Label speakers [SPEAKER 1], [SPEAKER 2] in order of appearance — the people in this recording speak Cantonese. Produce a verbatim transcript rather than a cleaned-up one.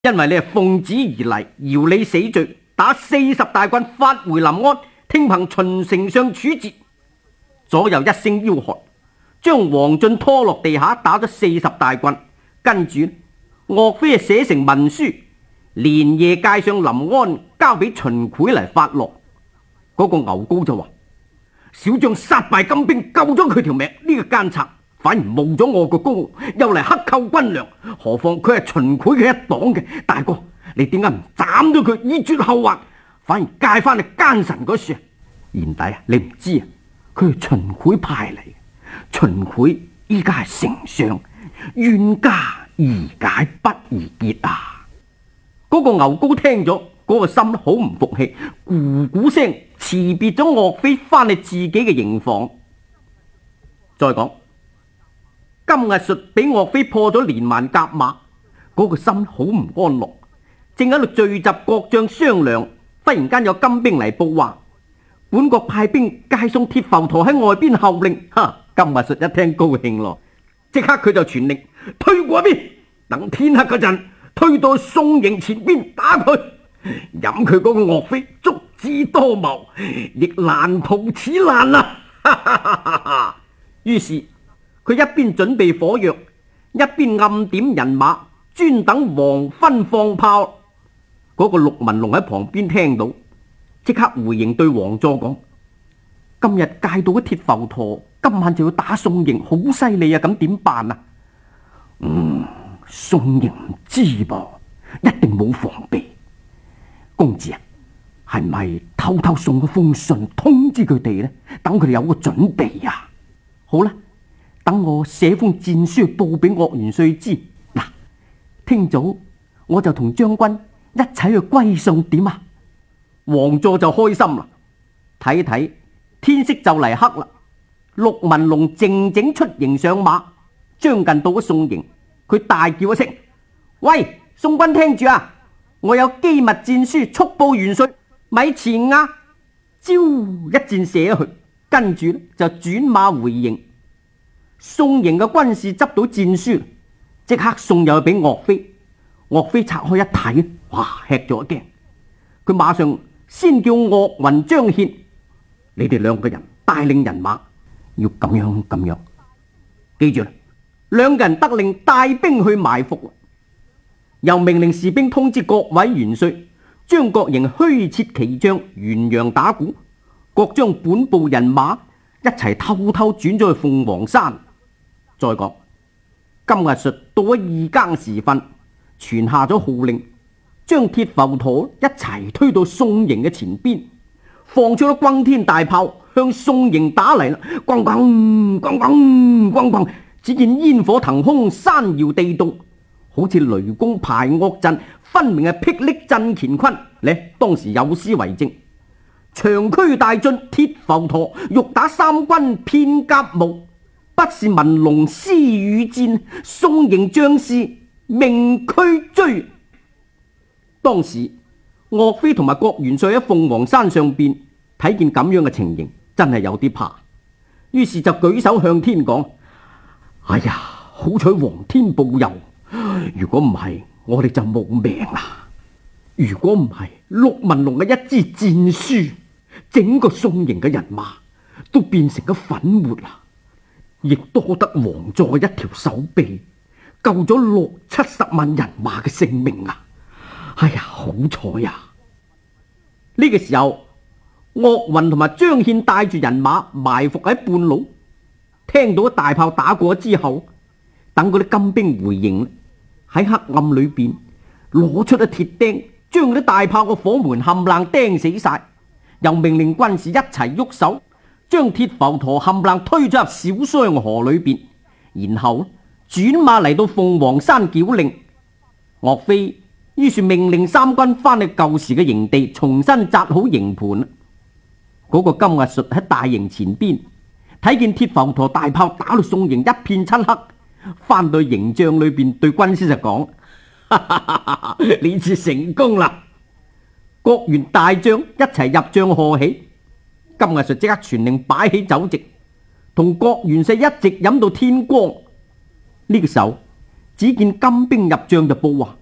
[SPEAKER 1] 因為你係奉旨而嚟，饒你死罪，打四十大棍發回臨安，聽憑秦丞相處置。左右一聲吆喝，將王進拖落地下，打咗四十大棍。跟住岳飛寫成文書，連夜介上臨安，交俾秦檜嚟發落。嗰、那個牛皋就話：小將殺敗金兵，救咗佢條命，呢、這個奸賊反而冒咗我個功，又嚟克扣軍糧。何況佢係秦檜嘅一黨嘅，大哥你點解唔斬咗佢以絕後患，反而介翻去奸臣嗰處啊？賢弟啊，你唔知啊，佢係秦檜派嚟嘅。秦檜依家係丞相，冤家宜解不宜結啊！嗰、那個牛皋聽咗，嗰、那個心好唔服氣，咕咕聲辭別咗岳飛，翻去自己嘅營房。再講今日術俾岳飛破咗連環甲馬，嗰、那個心好唔安樂，正喺度聚集各將商量。忽然間有金兵嚟報話，本國派兵介送鐵浮屠喺外邊候令。哈！金日術一聽高興咯，即刻佢就傳令推過邊，等天黑嗰陣推到宋營前邊打佢，飲佢嗰個岳飛足智多謀，亦難逃此難啊！於是佢一邊準備火藥，一邊暗點人馬，專等黃昏放炮。嗰、那個陸文龍喺旁邊聽到，即刻回應對王佐講：今日戒到嘅鐵浮屠，今晚就要打宋營，好犀利啊！咁點辦啊？嗯，宋營唔知噃，一定冇防備。公子啊，係咪偷偷送個封信通知佢哋呢？等佢哋有個準備啊！好啦，等我寫封戰書報俾岳元帥知。嗱，聽早我就同將軍一齊去歸宋，點啊？王佐就開心啦，睇睇天色就嚟黑啦。陸文龍靜靜出營上馬，將近到咗宋營，佢大叫一聲：喂，宋軍聽住啊！我有機密戰書速報元帥，咪遲啊！招一箭射去，跟住就轉馬回營。宋營嘅軍士執到戰書，即刻送入去俾岳飛。岳飛拆開一睇，哇，吃咗一驚。佢馬上先叫岳雲、張憲，你哋兩個人帶領人馬，要咁樣咁樣。記住啦，兩個人得令帶兵去埋伏，又命令士兵通知各位元帥，將各營虛設旗仗，懸揚打鼓，各將本部人馬一齊偷偷轉咗去鳳凰山。再講今日術到咗二更時分，傳下咗號令，將鐵浮屠一齊推到宋營嘅前邊，放出咗轟天大炮向宋營打嚟啦！咣咣咣咣咣咣，只見煙火騰空，山搖地動，好似雷公排惡陣，分明係霹靂震乾坤。呢當時有詩為證：長驅大進鐵浮屠，欲打三軍片甲無。不是文龍師與戰，宋營將士命驅追。當時岳飛同埋郭元帥喺鳳凰山上邊睇見咁樣嘅情形，真係有啲怕，於是就舉手向天講：哎呀，好彩皇天保佑，如果唔係我哋就冇命啦！如果唔係陸文龍嘅一支戰書，整個宋營嘅人馬都變成咗粉末啦！亦多得王佐嘅一條手臂，救咗六七十萬人馬嘅性命啊！哎呀，好彩呀！呢個時候，岳雲同埋張憲帶住人馬埋伏喺半路，聽到大炮打過之後，等嗰啲金兵回營，喺黑暗裏邊攞出咗鐵釘，將嗰啲大炮嘅火門冚唪唥釘死晒，又命令軍士一齊喐手，將鐵浮屠冚唪唥推咗入小雙河裏邊，然後轉馬嚟到鳳凰山繳令。岳飛於是命令三軍翻去舊時嘅營地，重新紮好營盤。嗰、那個金日術喺大營前邊睇見鐵浮屠大炮打到宋營一片漆黑，翻到營帳裏邊對軍師就講：呢次成功啦！各員大將一齊入帳賀喜。金日術即刻傳令擺起酒席，同郭元帥一直飲到天光。呢、這個時候，只見金兵入帳就報話：